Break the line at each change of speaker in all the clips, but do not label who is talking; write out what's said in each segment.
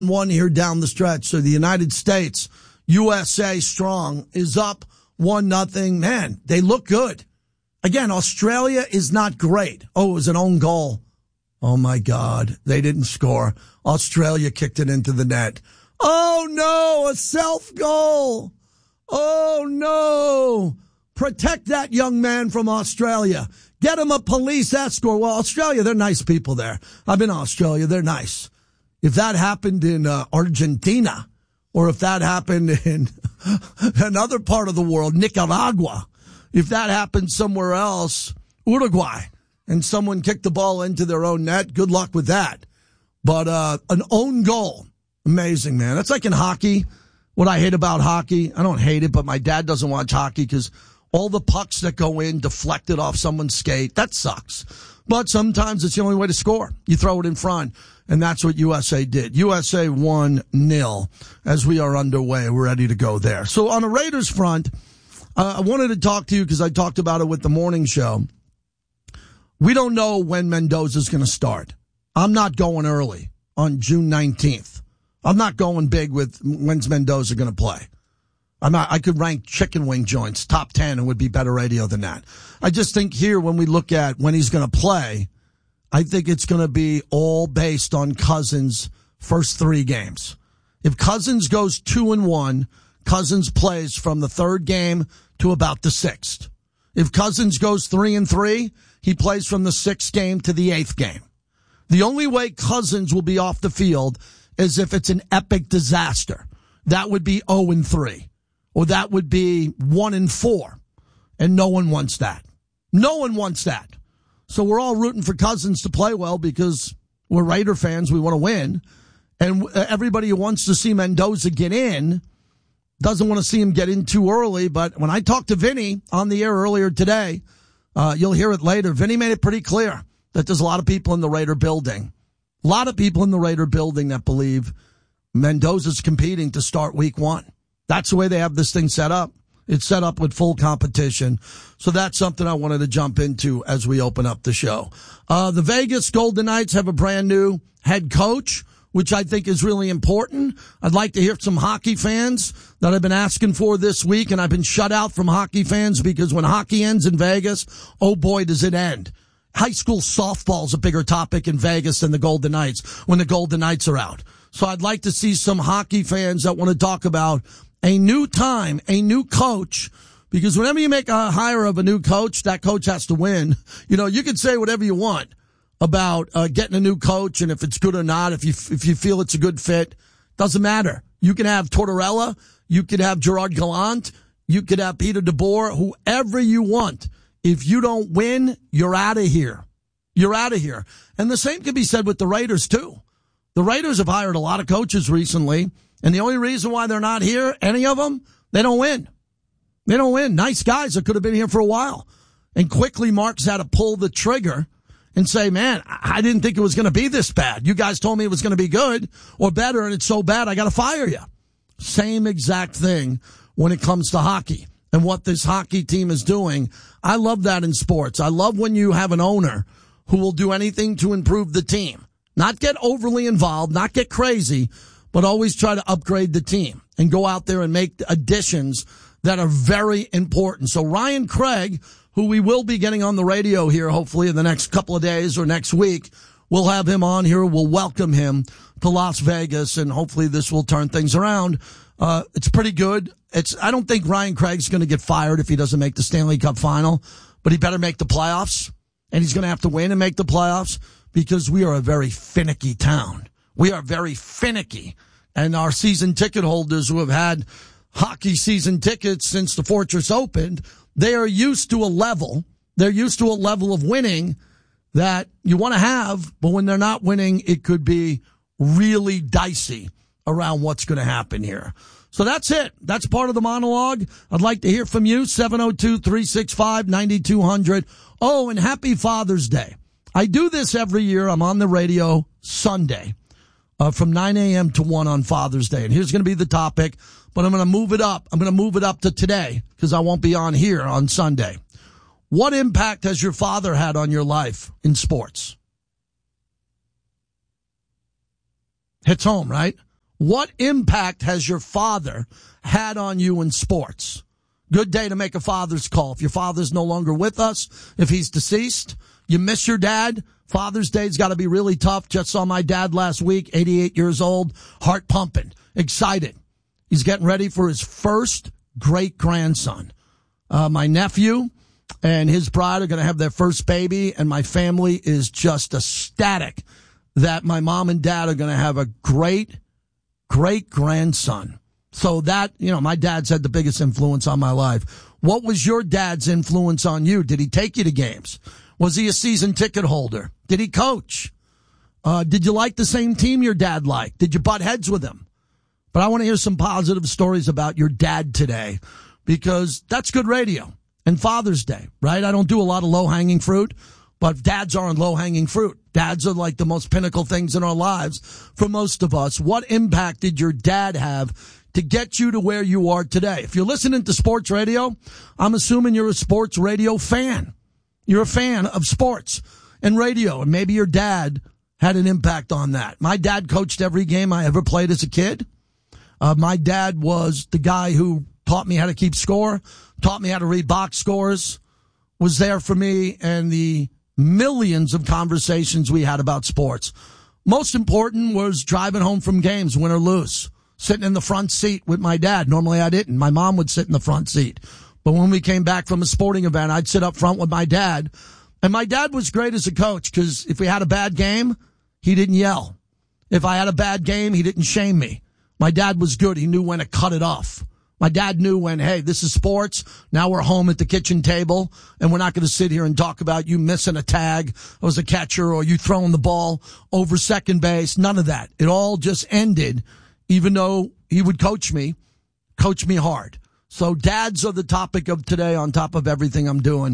One here down the stretch. So the United States, USA strong, is up 1-0. Man, they look good. Again, Australia is not great. Oh, it was an own goal. Oh, my God. They didn't score. Australia kicked it into the net. Oh, no, a self-goal. Oh, no. Protect that young man from Australia. Get him a police escort. Well, Australia, they're nice people there. I've been to Australia. They're nice. If that happened in Argentina, or if that happened in another part of the world, Nicaragua, if that happened somewhere else, Uruguay, and someone kicked the ball into their own net, good luck with that. But an own goal, amazing, man. That's like in hockey. What I hate about hockey, I don't hate it, but my dad doesn't watch hockey because all the pucks that go in deflected off someone's skate, that sucks. But sometimes it's the only way to score. You throw it in front, and that's what USA did. USA 1-0 as we are underway. We're ready to go there. So on the Raiders front, I wanted to talk to you because I talked about it with the morning show. We don't know when Mendoza's going to start. I'm not going early on June 19th. I'm not going big with when's Mendoza going to play. I could rank chicken wing joints top 10 and would be better radio than that. I just think here when we look at when he's going to play, I think it's going to be all based on Cousins' first 3 games. If Cousins goes 2-1, Cousins plays from the 3rd game to about the 6th. If Cousins goes 3-3, he plays from the 6th game to the 8th game. The only way Cousins will be off the field is if it's an epic disaster. That would be 0-3. Or that would be 1-4. And no one wants that. No one wants that. So we're all rooting for Cousins to play well because we're Raider fans. We want to win. And everybody who wants to see Mendoza get in doesn't want to see him get in too early. But when I talked to Vinny on the air earlier today, you'll hear it later. Vinny made it pretty clear that there's a lot of people in the Raider building. A lot of people in the Raider building that believe Mendoza's competing to start week 1. That's the way they have this thing set up. It's set up with full competition. So that's something I wanted to jump into as we open up the show. The Vegas Golden Knights have a brand new head coach, which I think is really important. I'd like to hear some hockey fans that I've been asking for this week, and I've been shut out from hockey fans because when hockey ends in Vegas, oh boy, does it end. High school softball is a bigger topic in Vegas than the Golden Knights when the Golden Knights are out. So I'd like to see some hockey fans that want to talk about a new time, a new coach, because whenever you make a hire of a new coach, that coach has to win. You know, you can say whatever you want about getting a new coach and if it's good or not, if you feel it's a good fit, doesn't matter. You can have Tortorella, you could have Gerard Gallant, you could have Peter DeBoer, whoever you want. If you don't win, you're out of here. You're out of here. And the same can be said with the Raiders, too. The Raiders have hired a lot of coaches recently, and the only reason why they're not here, any of them, they don't win. They don't win. Nice guys that could have been here for a while. And quickly Mark's had to pull the trigger and say, man, I didn't think it was going to be this bad. You guys told me it was going to be good or better, and it's so bad I got to fire you. Same exact thing when it comes to hockey and what this hockey team is doing. I love that in sports. I love when you have an owner who will do anything to improve the team. Not get overly involved, not get crazy, but always try to upgrade the team and go out there and make additions that are very important. So Ryan Craig, who we will be getting on the radio here hopefully in the next couple of days or next week, we'll have him on here. We'll welcome him to Las Vegas, and hopefully this will turn things around. It's pretty good. I don't think Ryan Craig's going to get fired if he doesn't make the Stanley Cup final, but he better make the playoffs, and he's going to have to win and make the playoffs because we are a very finicky town. We are very finicky, and our season ticket holders who have had hockey season tickets since the Fortress opened, they are used to a level. They're used to a level of winning that you want to have, but when they're not winning, it could be really dicey around what's going to happen here. So that's it. That's part of the monologue. I'd like to hear from you, 702-365-9200. Oh, and happy Father's Day. I do this every year. I'm on the radio Sunday from 9 a.m. to 1 on Father's Day. And here's going to be the topic, but I'm going to move it up. I'm going to move it up to today because I won't be on here on Sunday. What impact has your father had on your life in sports? Hits home, right? What impact has your father had on you in sports? Good day to make a father's call. If your father's no longer with us, if he's deceased, you miss your dad, Father's Day's got to be really tough. Just saw my dad last week, 88 years old, heart pumping, excited. He's getting ready for his first great-grandson. My nephew and his bride are going to have their first baby, and my family is just ecstatic that my mom and dad are going to have a great-grandson. So that, my dad's had the biggest influence on my life. What was your dad's influence on you? Did he take you to games? Was he a season ticket holder? Did he coach? Did you like the same team your dad liked? Did you butt heads with him? But I want to hear some positive stories about your dad today, because that's good radio. And Father's Day, right? I don't do a lot of low-hanging fruit, but dads aren't low-hanging fruit. Dads are like the most pinnacle things in our lives for most of us. What impact did your dad have to get you to where you are today? If you're listening to sports radio, I'm assuming you're a sports radio fan. You're a fan of sports and radio, and maybe your dad had an impact on that. My dad coached every game I ever played as a kid. My dad was the guy who taught me how to keep score, taught me how to read box scores, was there for me and the millions of conversations we had about sports. Most important was driving home from games, win or lose, sitting in the front seat with my dad. Normally I didn't. My mom would sit in the front seat. But when we came back from a sporting event, I'd sit up front with my dad. And my dad was great as a coach, because if we had a bad game, he didn't yell. If I had a bad game, he didn't shame me. My dad was good. He knew when to cut it off. My dad knew when, hey, this is sports. Now we're home at the kitchen table, and we're not going to sit here and talk about you missing a tag as a catcher or you throwing the ball over second base. None of that. It all just ended, even though he would coach me hard. So dads are the topic of today on top of everything I'm doing.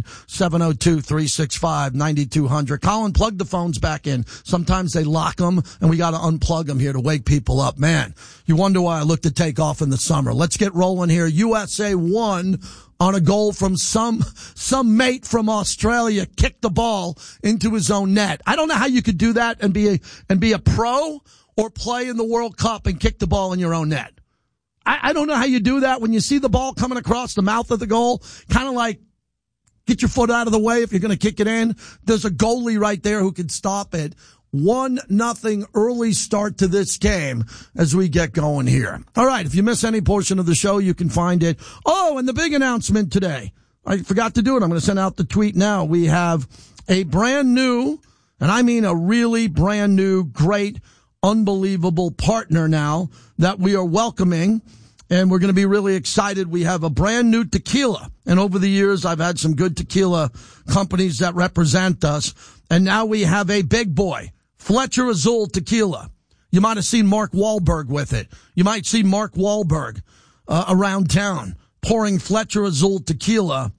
702-365-9200. Colin, plug the phones back in. Sometimes they lock them, and we got to unplug them here to wake people up. Man, you wonder why I look to take off in the summer. Let's get rolling here. USA won on a goal from some mate from Australia, kicked the ball into his own net. I don't know how you could do that and be a pro or play in the World Cup and kick the ball in your own net. I don't know how you do that when you see the ball coming across the mouth of the goal, kind of like get your foot out of the way if you're going to kick it in. There's a goalie right there who can stop it. 1-0 early start to this game as we get going here. All right, if you miss any portion of the show, you can find it. Oh, and the big announcement today. I forgot to do it. I'm going to send out the tweet now. We have a brand new, and I mean a really brand new, great, unbelievable partner now that we are welcoming, and we're going to be really excited. We have a brand new tequila, and over the years I've had some good tequila companies that represent us, and now we have a big boy, Fletcher Azul Tequila. You might have seen Mark Wahlberg with it. You might see Mark Wahlberg around town pouring Fletcher Azul Tequila,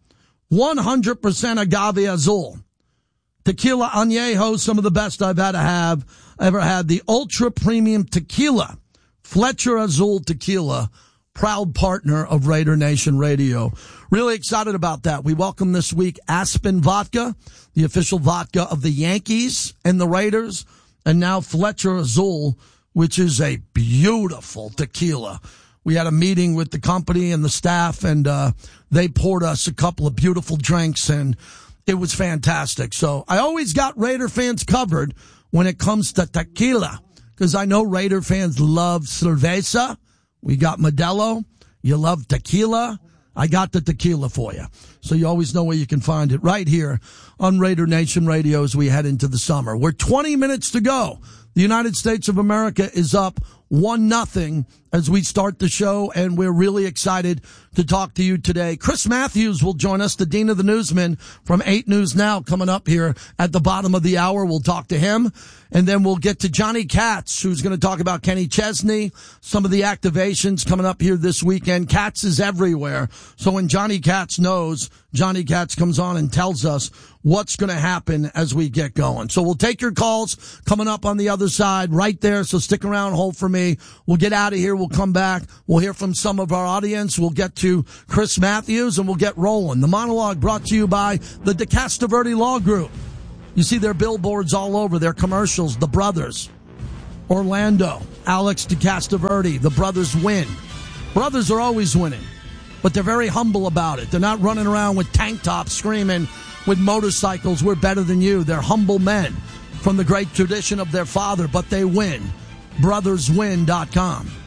100% agave azul. Tequila Añejo, some of the best I've ever had. The ultra premium tequila, Fletcher Azul Tequila, proud partner of Raider Nation Radio. Really excited about that. We welcome this week Aspen Vodka, the official vodka of the Yankees and the Raiders, and now Fletcher Azul, which is a beautiful tequila. We had a meeting with the company and the staff, and they poured us a couple of beautiful drinks, and it was fantastic. So I always got Raider fans covered when it comes to tequila, because I know Raider fans love cerveza. We got Modelo. You love tequila. I got the tequila for you. So you always know where you can find it, right here on Raider Nation Radio as we head into the summer. We're 20 minutes to go. The United States of America is up 1-0 as we start the show, and we're really excited to talk to you today. Chris Matthews will join us, the Dean of the Newsmen from 8 News Now, coming up here at the bottom of the hour. We'll talk to him, and then we'll get to Johnny Katz, who's going to talk about Kenny Chesney, some of the activations coming up here this weekend. Katz is everywhere, so when Johnny Katz knows, Johnny Katz comes on and tells us what's going to happen as we get going. So we'll take your calls coming up on the other side right there, so stick around, hold for me. We'll get out of here. We'll come back. We'll hear from some of our audience. We'll get to Chris Matthews, and we'll get rolling. The monologue brought to you by the DeCastroverde Law Group. You see their billboards all over, their commercials, the brothers. Orlando, Alex DeCastroverde, the brothers win. Brothers are always winning, but they're very humble about it. They're not running around with tank tops screaming with motorcycles, we're better than you. They're humble men from the great tradition of their father, but they win. BrothersWin.com.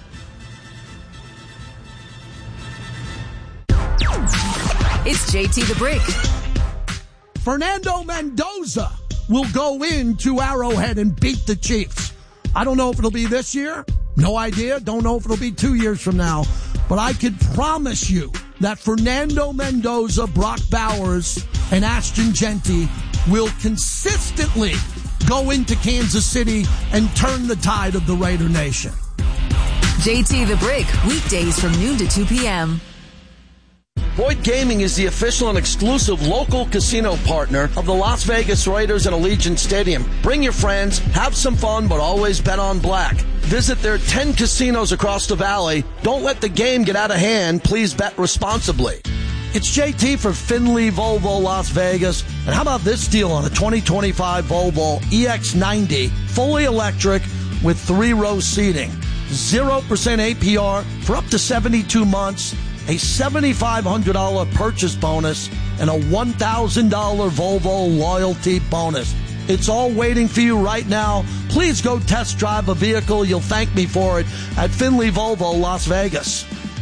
It's JT the Brick.
Fernando Mendoza will go into Arrowhead and beat the Chiefs. I don't know if it'll be this year. No idea. Don't know if it'll be 2 years from now. But I could promise you that Fernando Mendoza, Brock Bowers, and Ashton Genty will consistently go into Kansas City and turn the tide of the Raider Nation.
JT the Brick, weekdays from noon to 2 p.m.
Boyd Gaming is the official and exclusive local casino partner of the Las Vegas Raiders and Allegiant Stadium. Bring your friends, have some fun, but always bet on black. Visit their 10 casinos across the valley. Don't let the game get out of hand. Please bet responsibly. It's JT for Findlay Volvo Las Vegas. And how about this deal on a 2025 Volvo EX90, fully electric with 3-row seating. 0% APR for up to 72 months. A $7,500 purchase bonus, and a $1,000 Volvo loyalty bonus. It's all waiting for you right now. Please go test drive a vehicle. You'll thank me for it at Findlay Volvo, Las Vegas.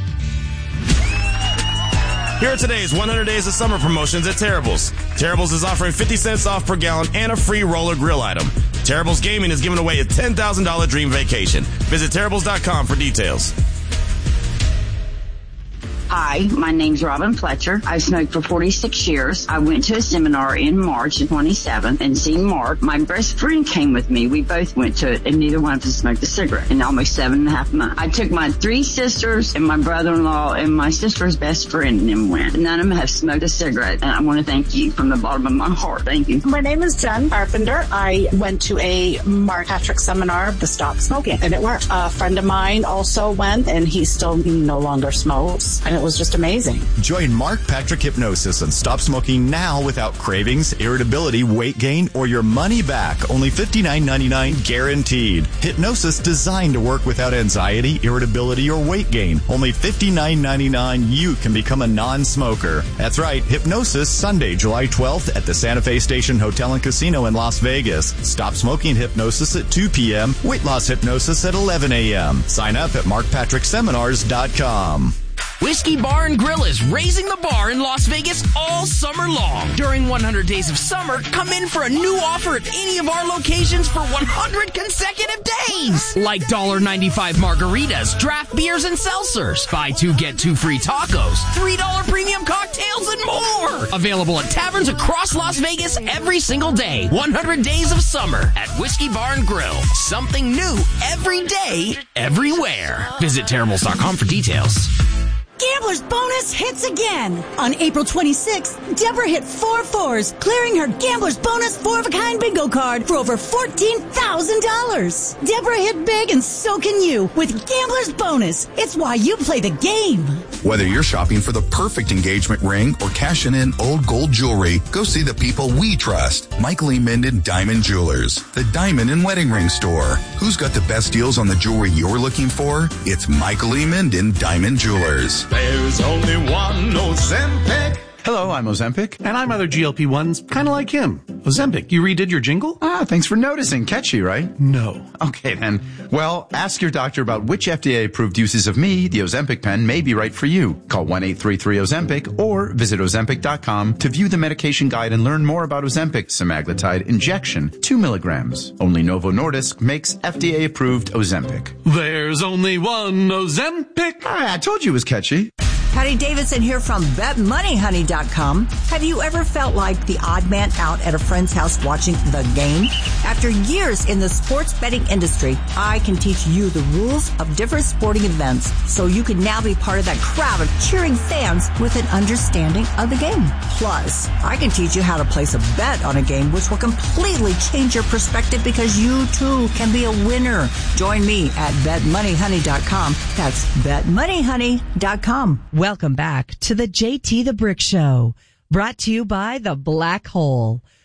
Here are today's 100 Days of Summer promotions at Terrible's. Terrible's is offering 50 cents off per gallon and a free roller grill item. Terrible's Gaming is giving away a $10,000 dream vacation. Visit Terrible's.com for details.
Hi, my name's Robin Fletcher. I've smoked for 46 years. I went to a seminar in March of 27 and seen Mark. My best friend came with me. We both went to it, and neither one of us smoked a cigarette in almost 7.5 months. I took my 3 sisters and my brother-in-law and my sister's best friend and them went. None of them have smoked a cigarette, and I want to thank you from the bottom of my heart. Thank you.
My name is Jen Carpenter. I went to a Mark Patrick seminar, the Stop Smoking, and it worked. A friend of mine also went, and he still no longer smokes. And it was just amazing.
Join Mark Patrick Hypnosis and stop smoking now without cravings, irritability, weight gain, or your money back. Only $59.99 guaranteed. Hypnosis designed to work without anxiety, irritability, or weight gain. Only $59.99. You can become a non-smoker. That's right. Hypnosis Sunday, July 12th at the Santa Fe Station Hotel and Casino in Las Vegas. Stop smoking hypnosis at 2 p.m. Weight loss hypnosis at 11 a.m. Sign up at markpatrickseminars.com.
Whiskey Bar and Grill is raising the bar in Las Vegas all summer long. During 100 Days of Summer, come in for a new offer at any of our locations for 100 consecutive days. Like $1.95 margaritas, draft beers, and seltzers. Buy 2, get 2 free tacos, $3 premium cocktails, and more. Available at taverns across Las Vegas every single day. 100 Days of Summer at Whiskey Bar and Grill. Something new every day, everywhere. Visit Terribles.com for details.
Gambler's Bonus hits again. On April 26th, Deborah hit 4 4s, clearing her Gambler's Bonus 4-of-a-kind bingo card for over $14,000. Deborah hit big, and so can you with Gambler's Bonus. It's why you play the game.
Whether you're shopping for the perfect engagement ring or cashing in old gold jewelry, go see the people we trust. Michael E. Minden Diamond Jewelers, the diamond and wedding ring store. Who's got the best deals on the jewelry you're looking for? It's Michael E. Minden Diamond Jewelers.
There's only one Ozempic.
Hello, I'm Ozempic. And I'm other GLP-1s, kind of like him. Ozempic, you redid your jingle?
Thanks for noticing. Catchy, right?
No.
Okay, then. Well, ask your doctor about which FDA-approved uses of me, the Ozempic pen, may be right for you. Call 1-833-OZEMPIC or visit Ozempic.com to view the medication guide and learn more about Ozempic semaglutide injection, 2 milligrams. Only Novo Nordisk makes FDA-approved Ozempic.
There's only one Ozempic.
I told you it was catchy.
Patty Davidson here from BetMoneyHoney.com. Have you ever felt like the odd man out at a friend's house watching the game? After years in the sports betting industry, I can teach you the rules of different sporting events so you can now be part of that crowd of cheering fans with an understanding of the game. Plus, I can teach you how to place a bet on a game which will completely change your perspective because you too can be a winner. Join me at BetMoneyHoney.com. That's BetMoneyHoney.com.
Welcome back to the JT the Brick Show, brought to you by The Black Hole.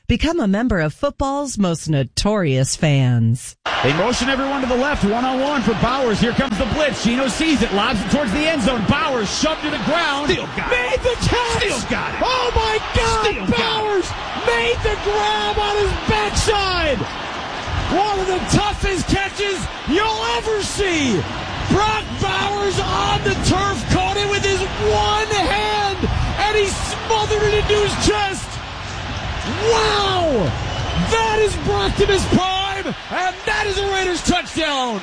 Become a member of football's most notorious fans.
They motion everyone to the left, one-on-one for Bowers. Here comes the blitz. Gino sees it, lobs it towards the end zone. Bowers shoved to the ground.
Still got it.
Made the catch.
Still got it.
Oh, my God.
Still
Bowers made the grab on his backside. One of the toughest catches you'll ever see. Brock Bowers on the turf, caught it with his one hand, and he smothered it into his chest. Wow! That is Brocktimus Prime, and that is a Raiders touchdown.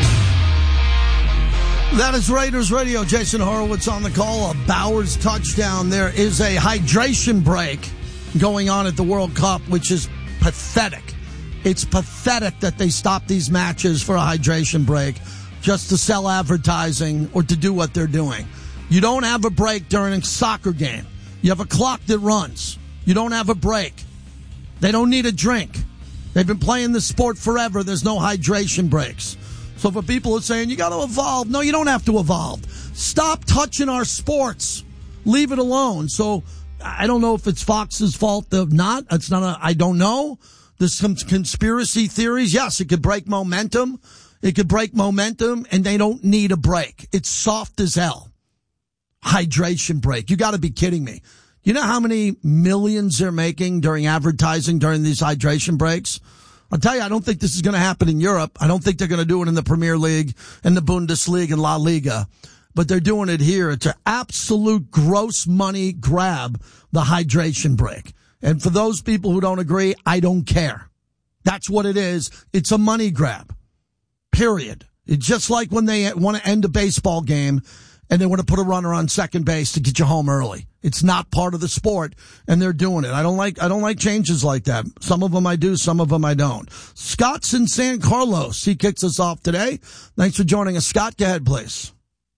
That is Raiders Radio. Jason Horowitz on the call. A Bowers touchdown. There is a hydration break going on at the World Cup, which is pathetic. It's pathetic that they stop these matches for a hydration break just to sell advertising or to do what they're doing. You don't have a break during a soccer game. You have a clock that runs. You don't have a break. They don't need a drink. They've been playing this sport forever. There's no hydration breaks. So for people who are saying, you got to evolve. No, you don't have to evolve. Stop touching our sports. Leave it alone. So I don't know if it's Fox's fault or not. It's not. I don't know. There's some conspiracy theories. Yes, it could break momentum. It could break momentum, and they don't need a break. It's soft as hell. Hydration break. You got to be kidding me. You know how many millions they're making during advertising during these hydration breaks? I'll tell you, I don't think this is going to happen in Europe. I don't think they're going to do it in the Premier League and the Bundesliga and La Liga. But they're doing it here. It's an absolute gross money grab, the hydration break. And for those people who don't agree, I don't care. That's what it is. It's a money grab. Period. It's just like when they want to end a baseball game and they want to put a runner on second base to get you home early. It's not part of the sport, and they're doing it. I don't like changes like that. Some of them I do, some of them I don't. Scott's in San Carlos. He kicks us off today. Thanks for joining us, Scott. Go ahead, please.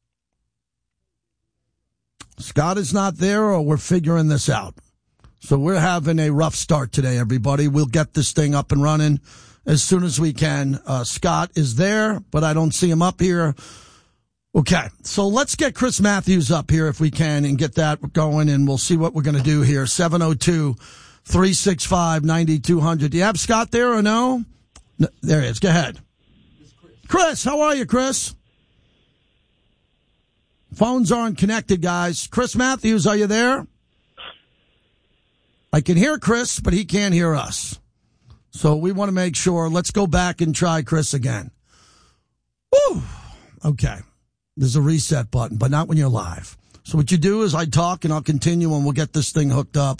Scott is not there, or we're figuring this out. So we're having a rough start today, everybody. We'll get this thing up and running as soon as we can. Scott is there, but I don't see him up here. Okay, so let's get Chris Matthews up here if we can and get that going, and we'll see what we're going to do here. 702-365-9200. Do you have Scott there or no? There he is. Go ahead. Chris, how are you, Chris? Phones aren't connected, guys. Chris Matthews, are you there? I can hear Chris, but he can't hear us. So we want to make sure. Let's go back and try Chris again. Woo! Okay. There's a reset button, but not when you're live. So what you do is I talk and I'll continue and we'll get this thing hooked up.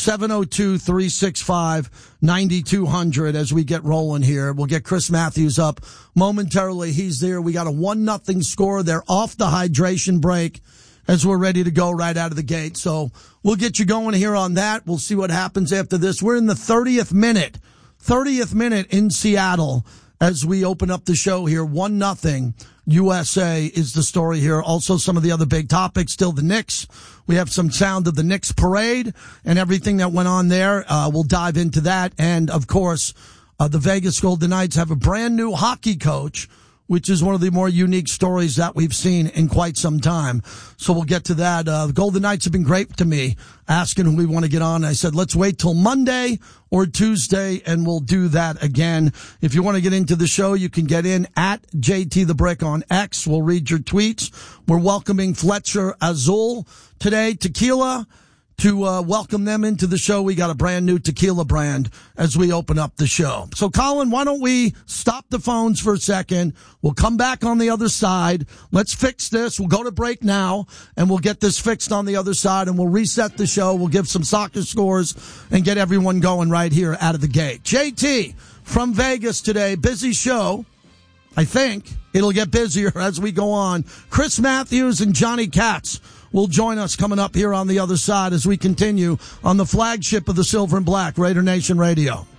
702-365-9200 as we get rolling here. We'll get Chris Matthews up momentarily. He's there. We got a 1-0 score. They're off the hydration break as we're ready to go right out of the gate. So we'll get you going here on that. We'll see what happens after this. We're in the 30th minute in Seattle as we open up the show here. 1-0. USA is the story here. Also, some of the other big topics, still the Knicks. We have some sound of the Knicks parade and everything that went on there. We'll dive into that. And, of course, the Vegas Golden Knights have a brand new hockey coach, which is one of the more unique stories that we've seen in quite some time. So we'll get to that. The Golden Knights have been great to me, asking who we want to get on. I said, let's wait till Monday or Tuesday, and we'll do that again. If you want to get into the show, you can get in at JT the Brick on X. We'll read your tweets. We're welcoming Fletcher Azul today, tequila. To welcome them into the show, we got a brand new tequila brand as we open up the show. So, Colin, why don't we stop the phones for a second? We'll come back on the other side. Let's fix this. We'll go to break now, and we'll get this fixed on the other side, and we'll reset the show. We'll give some soccer scores and get everyone going right here out of the gate. JT from Vegas today. Busy show. I think it'll get busier as we go on. Chris Matthews and Johnny Katz will join us coming up here on the other side as we continue on the flagship of the Silver and Black, Raider Nation Radio.